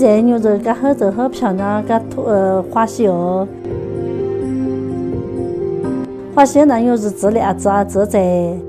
些牛肉噶好做好漂亮，噶花绣。花绣呢，有日质量子啊，做在